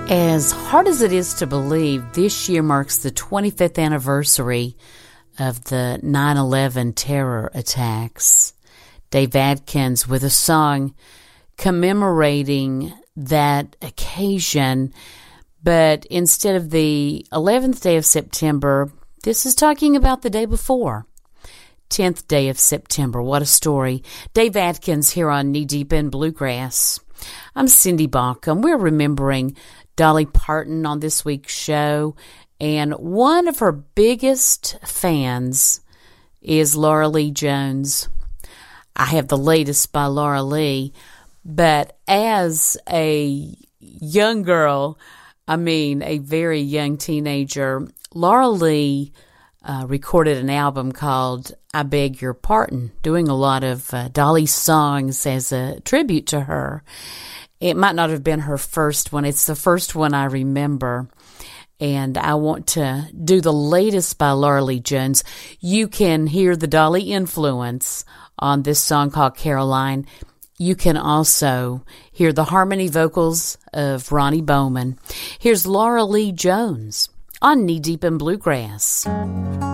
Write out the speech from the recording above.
As hard as it is to believe, this year marks the 25th anniversary of the 9/11 terror attacks. Dave Adkins with a song commemorating that occasion, but instead of the 11th day of September, this is talking about the day before. 10th day of September. What a story. Dave Adkins here on Knee Deep in Bluegrass. I'm Cindy Baucom. We're remembering Dolly Parton on this week's show, and one of her biggest fans is Laura Lee Jones. I have the latest by Laura Lee, but as a young girl, a very young teenager, Laura Lee recorded an album called I Beg Your Pardon, doing a lot of Dolly songs as a tribute to her. It might not have been her first one. It's the first one I remember. And I want to do the latest by Laura Lee Jones. You can hear the Dolly influence on this song called Caroline. You can also hear the harmony vocals of Ronnie Bowman. Here's Laura Lee Jones on Knee Deep in Bluegrass.